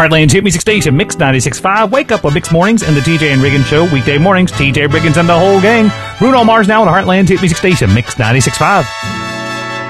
Heartland's Hit Music Station, Mix 96.5. Wake up with Mix Mornings and the TJ and Riggins Show. Weekday mornings, TJ Riggins and the whole gang. Bruno Mars now on Heartland's Hit Music Station, Mix 96.5.